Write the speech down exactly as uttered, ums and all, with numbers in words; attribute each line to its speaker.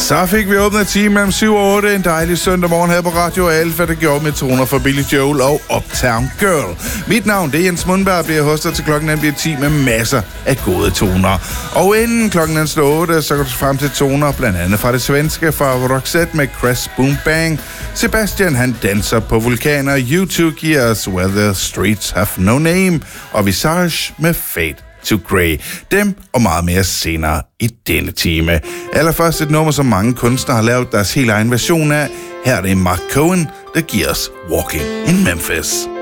Speaker 1: Så fik vi åbnet time mellem syv og otte en dejlig søndag morgen her på Radio Alfa, der gjorde med toner for Billy Joel og Uptown Girl. Mit navn, det er Jens Mundberg, bliver hostet til klokken den bliver ti med masser af gode toner. Og inden klokken den slår otte, så går du frem til toner, blandt andet fra det svenske, fra Roxette med Crash Boom Bang. Sebastian, han danser på vulkaner. U to giver os Where the Streets Have No Name. Og Visage med Fade to Grey. Dem og meget mere senere i denne time. Allerførst et nummer, som mange kunstnere har lavet deres helt egen version af. Her er det Mark Cohen, der giver os Walking in Memphis.